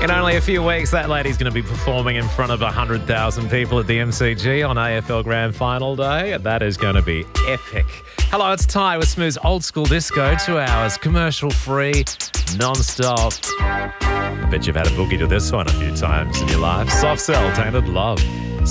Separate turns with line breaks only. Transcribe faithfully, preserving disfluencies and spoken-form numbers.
In only a few weeks, that lady's going to be performing in front of one hundred thousand people at the M C G on A F L Grand Final Day. That is going to be epic. Hello, it's Ty with Smooth's Old School Disco. Two hours, commercial-free, non-stop. Bet you've had a boogie to this one a few times in your life. Soft Cell, Tainted Love.